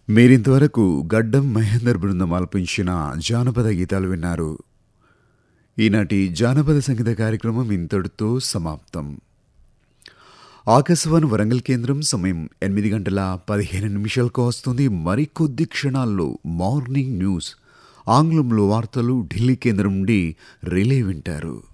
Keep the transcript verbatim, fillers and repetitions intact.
మీరింతవరకు గడ్డం మహేందర్ బృందం ఆలపించిన జానపద గీతాలు విన్నారు. ఈనాటి జానపద సంగీత కార్యక్రమం ఇంతటితో సమాప్తం. ఆకాశవాణి వరంగల్ కేంద్రం సమయం ఎనిమిది గంటల పదిహేను నిమిషాలకు వస్తుంది. మరికొద్ది క్షణాల్లో మార్నింగ్ న్యూస్, ఆంగ్లంలో వార్తలు ఢిల్లీ కేంద్రం నుండి రిలే వింటారు.